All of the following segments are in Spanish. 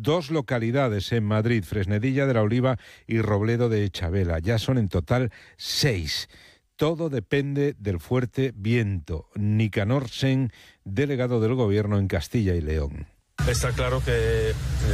2 localidades en Madrid, Fresnedilla de la Oliva y Robledo de Chabela. Ya son en total 6. Todo depende del fuerte viento. Nicanor Sen, delegado del Gobierno en Castilla y León. Está claro que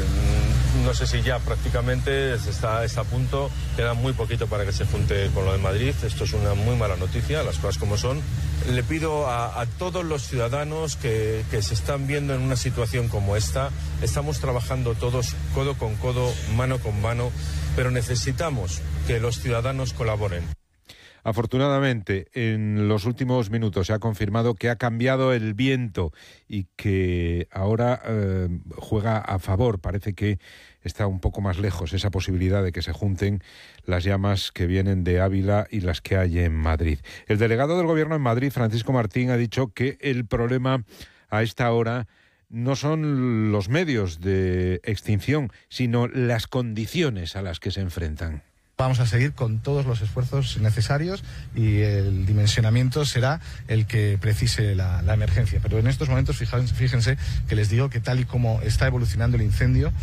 no sé si ya prácticamente está a punto, queda muy poquito para que se junte con lo de Madrid. Esto es una muy mala noticia, las cosas como son. Le pido a todos los ciudadanos que se están viendo en una situación como esta, estamos trabajando todos codo con codo, mano con mano, pero necesitamos que los ciudadanos colaboren. Afortunadamente, en los últimos minutos se ha confirmado que ha cambiado el viento y que ahora juega a favor. Parece que está un poco más lejos esa posibilidad de que se junten las llamas que vienen de Ávila y las que hay en Madrid. El delegado del Gobierno en Madrid, Francisco Martín, ha dicho que el problema a esta hora no son los medios de extinción, sino las condiciones a las que se enfrentan. Vamos a seguir con todos los esfuerzos necesarios y el dimensionamiento será el que precise la emergencia. Pero en estos momentos fíjense que les digo que tal y como está evolucionando el incendio,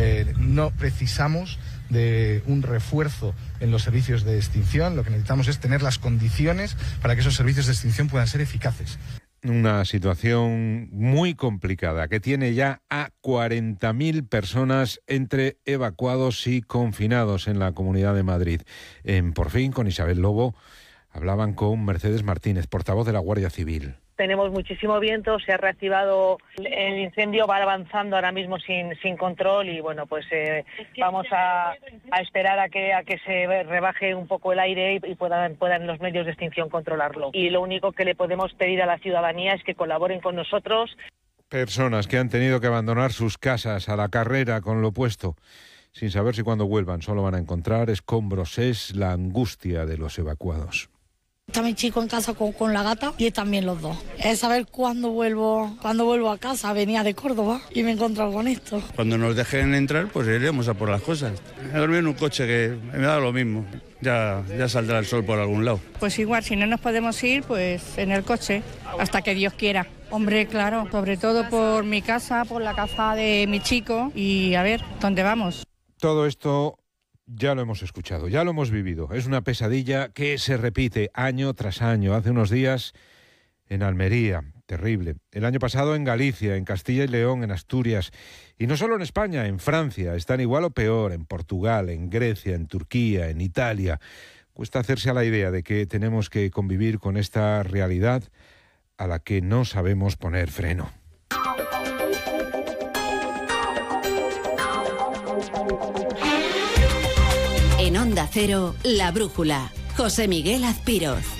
no precisamos de un refuerzo en los servicios de extinción. Lo que necesitamos es tener las condiciones para que esos servicios de extinción puedan ser eficaces. Una situación muy complicada que tiene ya a 40.000 personas entre evacuados y confinados en la Comunidad de Madrid. En Por Fin, con Isabel Lobo, hablaban con Mercedes Martínez, portavoz de la Guardia Civil. Tenemos muchísimo viento, se ha reactivado el incendio, va avanzando ahora mismo sin control y bueno, pues vamos a esperar a que se rebaje un poco el aire y puedan los medios de extinción controlarlo. Y lo único que le podemos pedir a la ciudadanía es que colaboren con nosotros. Personas que han tenido que abandonar sus casas a la carrera con lo puesto, sin saber si cuando vuelvan solo van a encontrar escombros. Es la angustia de los evacuados. Está mi chico en casa con la gata y también los dos. Es saber cuándo vuelvo a casa. Venía de Córdoba y me he encontrado con esto. Cuando nos dejen entrar, pues iremos a por las cosas. He dormido en un coche que me da lo mismo. Ya saldrá el sol por algún lado. Pues igual, si no nos podemos ir, pues en el coche, hasta que Dios quiera. Hombre, claro, sobre todo por mi casa, por la casa de mi chico y a ver, ¿dónde vamos? Todo esto ya lo hemos escuchado, ya lo hemos vivido. Es una pesadilla que se repite año tras año. Hace unos días en Almería, terrible. El año pasado en Galicia, en Castilla y León, en Asturias. Y no solo en España, en Francia. Están igual o peor, en Portugal, en Grecia, en Turquía, en Italia. Cuesta hacerse a la idea de que tenemos que convivir con esta realidad a la que no sabemos poner freno. En Onda Cero, La Brújula, José Miguel Azpiroz.